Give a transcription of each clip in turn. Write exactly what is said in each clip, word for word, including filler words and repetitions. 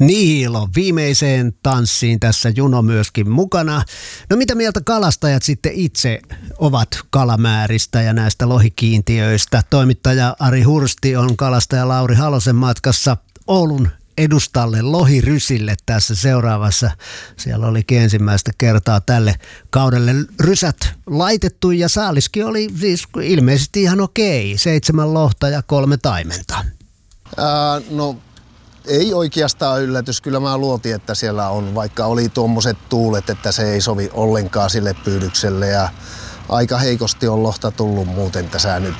Niilo, viimeiseen tanssiin tässä Juno myöskin mukana. No mitä mieltä kalastajat sitten itse ovat kalamääristä ja näistä lohikiintiöistä? Toimittaja Ari Hursti on kalastaja Lauri Halosen matkassa Oulun edustalle Lohirysille tässä seuraavassa. Siellä olikin ensimmäistä kertaa tälle kaudelle rysät laitettu ja saaliskin oli siis ilmeisesti ihan okei. Seitsemän lohta ja kolme taimenta. Ää, no ei oikeastaan yllätys. Kyllä mä luotin, että siellä on, vaikka oli tuommoiset tuulet, että se ei sovi ollenkaan sille pyydykselle ja aika heikosti on lohta tullut muuten tässä nyt.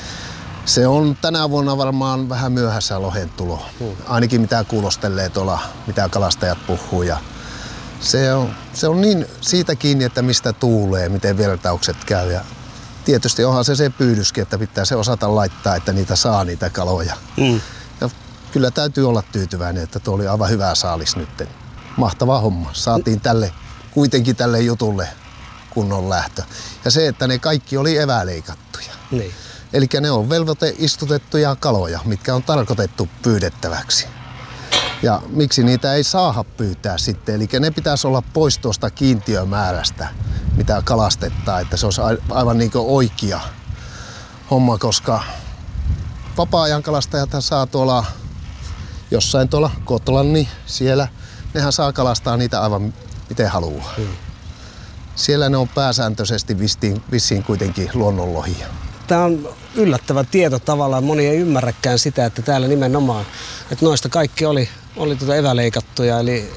Se on tänä vuonna varmaan vähän myöhässä lohen tulo. Ainakin mitä kuulostelee tuolla, mitä kalastajat puhuu. Ja se, on, se on niin siitä kiinni, että mistä tuulee, miten vertaukset käy. Ja tietysti onhan se se pyydyskin, että pitää se osata laittaa, että niitä saa niitä kaloja. Mm. Ja kyllä täytyy olla tyytyväinen, että tuo oli aivan hyvä saalis nyt. Mahtava homma. Saatiin tälle, kuitenkin tälle jutulle kunnon lähtö. Ja se, että ne kaikki oli eväleikattuja. Niin. Eli ne on velvoiteistutettuja kaloja, mitkä on tarkoitettu pyydettäväksi. Ja miksi niitä ei saada pyytää sitten? Eli ne pitäisi olla pois tuosta kiintiömäärästä, mitä kalastettaa, että se olisi aivan niin kuin oikea homma, koska vapaa-ajan kalastajat saa tuolla jossain tuolla Kotlanni siellä, nehän saa kalastaa niitä aivan miten haluaa. Hmm. Siellä ne on pääsääntöisesti vissiin, vissiin kuitenkin luonnonlohia. Tämä on yllättävä tieto tavallaan. Moni ei ymmärräkään sitä, että täällä nimenomaan, että noista kaikki oli, oli tuota eväleikattuja, eli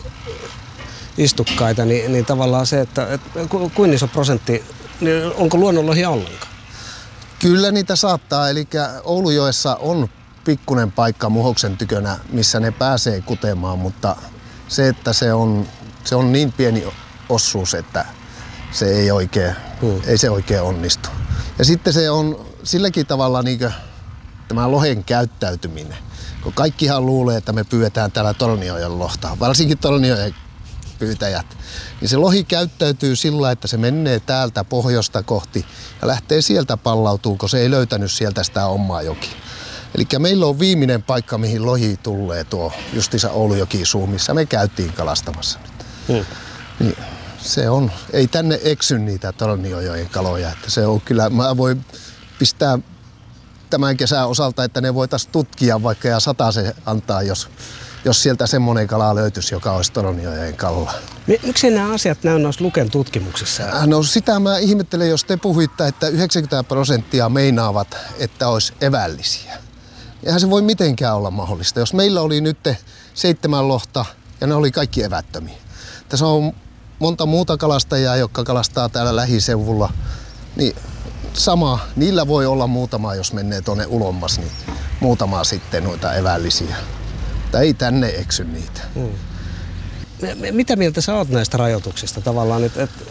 istukkaita, niin, niin tavallaan se, että, että kuinka iso prosentti, niin onko luonnonlohia ollenkaan? Kyllä niitä saattaa, eli Oulujoessa on pikkunen paikka Muhoksen tykönä, missä ne pääsee kutemaan, mutta se, että se on, se on niin pieni osuus, että se ei, oikein, hmm. ei se oikein onnistu. Ja sitten se on silläkin tavalla niin kuin tämä lohen käyttäytyminen. Kun kaikkihan luulee, että me pyydetään täällä Torniojoen lohtaa, varsinkin Torniojoen pyytäjät, niin se lohi käyttäytyy sillä, että se menee täältä pohjoista kohti ja lähtee sieltä pallautumaan, kun se ei löytänyt sieltä sitä omaa joki. Eli meillä on viimeinen paikka, mihin lohi tulee tuo justiinsa Oulujoki-suu, missä me käytiin kalastamassa nyt. Hmm. Niin. Se on, ei tänne eksy niitä Torniojoen kaloja, että se on kyllä, mä voin pistää tämän kesän osalta, että ne voitaisiin tutkia vaikka ja sata se antaa, jos, jos sieltä semmoinen kala löytyisi, joka olisi Torniojoen kalla. Miksi nämä asiat näy noissa Luken tutkimuksissa? No sitä mä ihmettelen, jos te puhuitte, että yhdeksänkymmentä prosenttia meinaavat, että olisi evällisiä. Eihän se voi mitenkään olla mahdollista, jos meillä oli nyt seitsemän lohta ja ne oli kaikki evättömiä. Tässä on monta muuta kalastajaa, jotka kalastaa täällä lähiseuvulla, niin sama, niillä voi olla muutama, jos menee tuonne ulommas, niin muutama sitten noita evällisiä. Tai ei tänne eksy niitä. Hmm. Mitä mieltä sä oot näistä rajoituksista tavallaan? Et, et...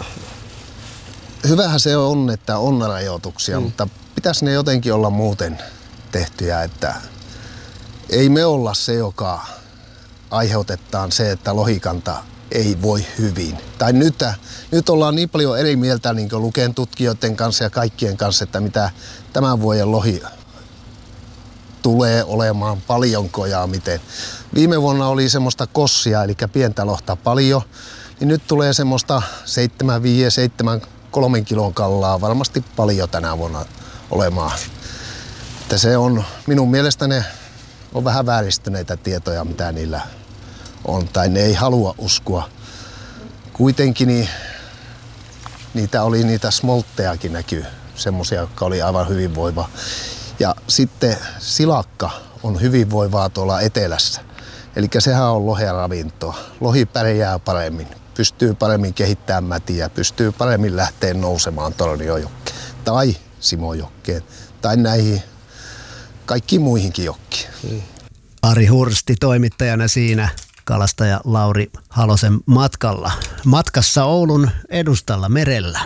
Hyvähän se on, että on rajoituksia, hmm. mutta pitäisi ne jotenkin olla muuten tehtyjä, että ei me olla se, joka aiheutetaan se, että lohikanta ei voi hyvin. Tai nyt, nyt ollaan niin paljon eri mieltä niin kuin Luken tutkijoiden kanssa ja kaikkien kanssa, että mitä tämän vuoden lohi tulee olemaan, paljonko ja miten. Viime vuonna oli semmoista kossia, eli pientä lohta paljon, niin nyt tulee semmoista seitsemän, viisi, seitsemän, kolmen kilon kallaa varmasti paljon tänä vuonna olemaan. Että se on, minun mielestäni on vähän vääristyneitä tietoja, mitä niillä on, tai ne ei halua uskoa. Kuitenkin niin, niitä oli niitä smolttejakin näkyy, semmoisia, jotka oli aivan hyvinvoiva. Ja sitten silakka on hyvinvoivaa tuolla etelässä. Eli sehän on lohen ravintoa. Lohi pärjää paremmin, pystyy paremmin kehittämään mätiä, pystyy paremmin lähteä nousemaan Torniojokkeen tai Simojokkeen tai näihin kaikkiin muihinkin jokkiin. Hmm. Ari Hursti toimittajana siinä. Kalastaja Lauri Halosen matkalla. Matkassa Oulun edustalla merellä.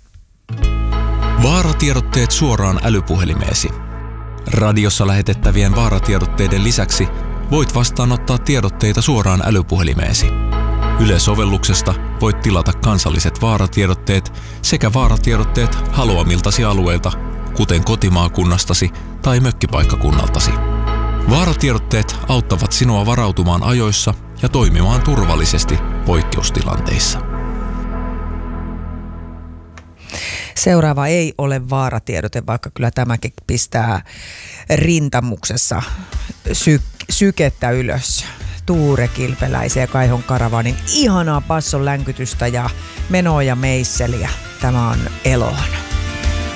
Vaaratiedotteet suoraan älypuhelimeesi. Radiossa lähetettävien vaaratiedotteiden lisäksi voit vastaanottaa tiedotteita suoraan älypuhelimeesi. Yle-sovelluksesta voit tilata kansalliset vaaratiedotteet sekä vaaratiedotteet haluamiltasi alueilta, kuten kotimaakunnastasi tai mökkipaikkakunnaltasi. Vaaratiedotteet auttavat sinua varautumaan ajoissa ja toimimaan turvallisesti poikkeustilanteissa. Seuraava ei ole vaaratiedote, vaikka kyllä tämäkin pistää rintamuksessa sy- sykettä ylös. Tuure Kilpeläisen ja Kaihon Karavanin ihanaa basson länkytystä ja menoa ja meisseliä. Tämä on Eloon.